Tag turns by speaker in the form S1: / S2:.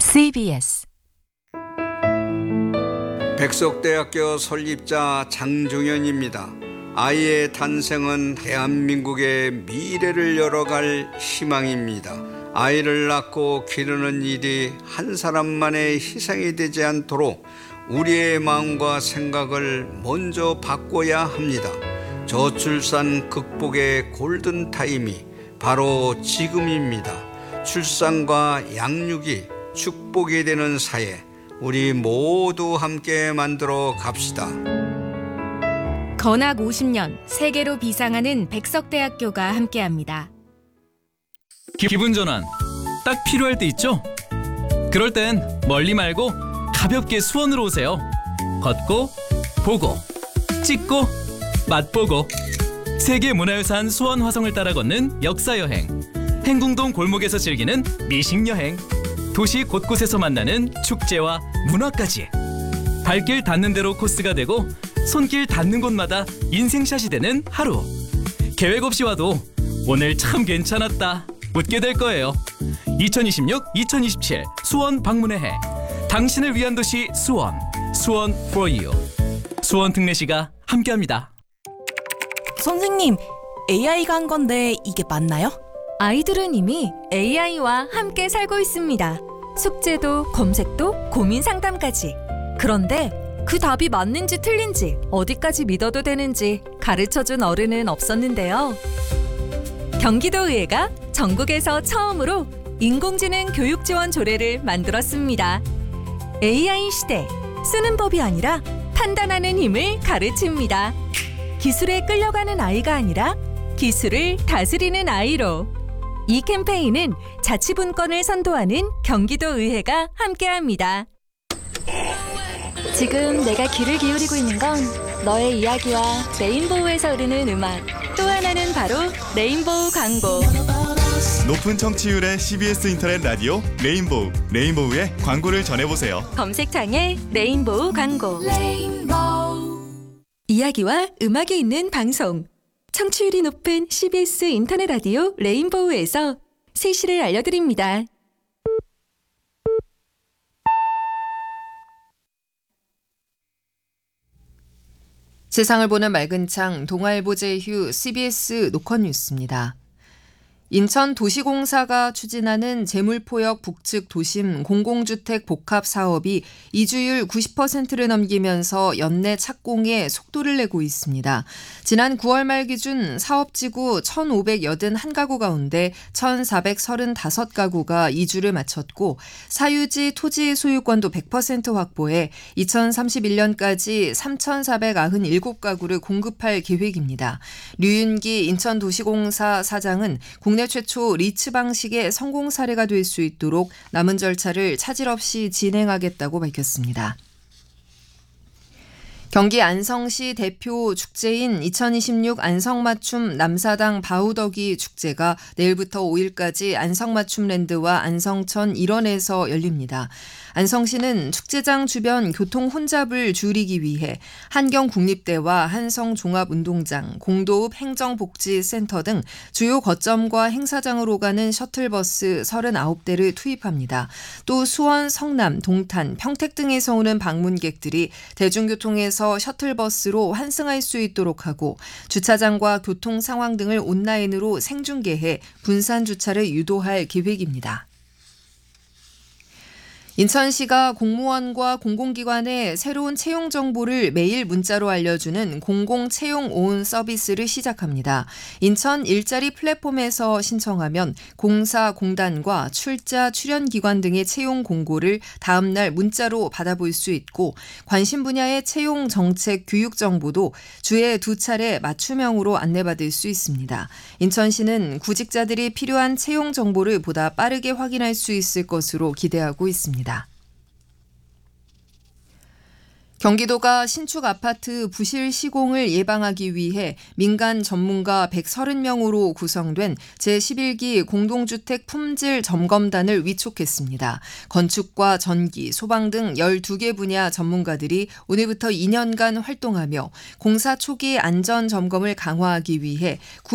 S1: CBS
S2: 백석대학교 설립자 장종현입니다. 아이의 탄생은 대한민국의 미래를 열어갈 희망입니다. 아이를 낳고 기르는 일이 한 사람만의 희생이 되지 않도록 우리의 마음과 생각을 먼저 바꿔야 합니다. 저출산 극복의 골든타임이 바로 지금입니다. 출산과 양육이 축복이 되는 사회, 우리 모두 함께 만들어 갑시다.
S3: 건학 50년 세계로 비상하는 백석대학교가 함께합니다.
S4: 기분 전환 딱 필요할 때 있죠? 그럴 땐 멀리 말고 가볍게 수원으로 오세요. 걷고 보고 찍고 맛보고 세계문화유산 수원 화성을 따라 걷는 역사여행, 행궁동 골목에서 즐기는 미식여행, 도시 곳곳에서 만나는 축제와 문화까지 발길 닿는 대로 코스가 되고 손길 닿는 곳마다 인생샷이 되는 하루. 계획 없이 와도 오늘 참 괜찮았다 웃게 될 거예요. 2026-2027 수원 방문의 해, 당신을 위한 도시 수원, 수원 for you. 수원 특례시가 함께합니다.
S5: 선생님, AI가 한 건데 이게 맞나요?
S3: 아이들은 이미 AI와 함께 살고 있습니다. 숙제도 검색도 고민 상담까지. 그런데 그 답이 맞는지 틀린지 어디까지 믿어도 되는지 가르쳐준 어른은 없었는데요. 경기도의회가 전국에서 처음으로 인공지능 교육 지원 조례를 만들었습니다. AI 시대, 쓰는 법이 아니라 판단하는 힘을 가르칩니다. 기술에 끌려가는 아이가 아니라 기술을 다스리는 아이로. 이 캠페인은 자치분권을 선도하는 경기도의회가 함께합니다.
S6: 지금 내가 귀를 기울이고 있는 건 너의 이야기와 레인보우에서 흐르는 음악, 또 하나는 바로 레인보우 광고.
S7: 높은 청취율의 CBS 인터넷 라디오 레인보우, 레인보우의 광고를 전해보세요.
S6: 검색창에 레인보우 광고.
S3: 이야기와 음악이 있는 방송. 청취율이 높은 CBS 인터넷 라디오 레인보우에서 세시를 알려드립니다.
S8: 세상을 보는 맑은 창 동아일보 제휴 CBS 노컷 뉴스입니다. 인천도시공사가 추진하는 재물포역 북측 도심 공공주택 복합 사업이 이주율 90%를 넘기면서 연내 착공에 속도를 내고 있습니다. 지난 9월 말 기준 사업지구 1,581가구 가운데 1,435가구가 이주를 마쳤고 사유지 토지 소유권도 100% 확보해 2031년까지 3,497가구를 공급할 계획입니다. 류윤기 인천도시공사 사장은 국내 최초 리츠 방식의 성공 사례가 될 수 있도록 남은 절차를 차질 없이 진행하겠다고 밝혔습니다. 경기 안성시 대표 축제인 2026 안성맞춤 남사당 바우더기 축제가 내일부터 5일까지 안성맞춤랜드와 안성천 일원에서 열립니다. 안성시는 축제장 주변 교통 혼잡을 줄이기 위해 한경국립대와 한성종합운동장, 공도읍 행정복지센터 등 주요 거점과 행사장으로 가는 셔틀버스 39대를 투입합니다. 또 수원, 성남, 동탄, 평택 등에서 오는 방문객들이 대중교통에서 셔틀버스로 환승할 수 있도록 하고 주차장과 교통 상황 등을 온라인으로 생중계해 분산 주차를 유도할 계획입니다. 인천시가 공무원과 공공기관의 새로운 채용 정보를 매일 문자로 알려주는 공공채용 온 서비스를 시작합니다. 인천 일자리 플랫폼에서 신청하면 공사, 공단과 출자, 출연기관 등의 채용 공고를 다음 날 문자로 받아볼 수 있고 관심 분야의 채용 정책 교육 정보도 주에 2차례 맞춤형으로 안내받을 수 있습니다. 인천시는 구직자들이 필요한 채용 정보를 보다 빠르게 확인할 수 있을 것으로 기대하고 있습니다. 경기도가 신축 아파트 부실 시공을 예방하기 위해 민간 전문가 130명으로 구성된 제11기 공동주택 품질 점검단을 위촉했습니다. 건축과 전기, 소방 등 12개 분야 전문가들이 오늘부터 2년간 활동하며 공사 초기 안전 점검을 강화하기 위해